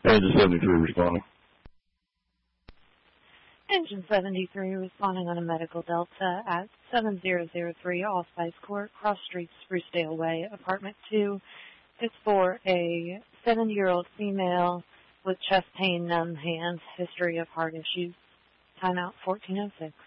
Engine 73 responding. Engine 73 responding on a medical delta at 7003 Allspice Court, Cross Street, Sprucedale Way, Apartment 2. It's for a 70-year-old female with chest pain, numb hands, history of heart issues. Timeout 1406.